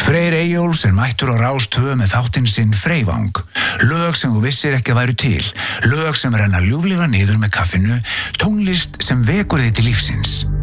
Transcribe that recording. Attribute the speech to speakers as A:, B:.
A: Freyr Eyjóls mættur á Rás 2 með þáttinn sinn Freyvang. Lög sem þú vissir ekki að væru til, lög sem renna ljúflega niður með kaffinu, tónlist sem vekur þig til lífsins.